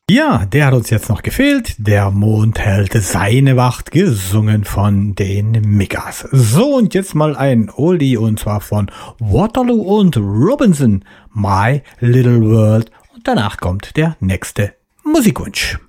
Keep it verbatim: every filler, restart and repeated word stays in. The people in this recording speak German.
Ja, der hat uns jetzt noch gefehlt. Der Mond hält seine Wacht, gesungen von den Miggas. So, und jetzt mal ein Oldie, und zwar von Waterloo und Robinson, My Little World. Und danach kommt der nächste Musikwunsch.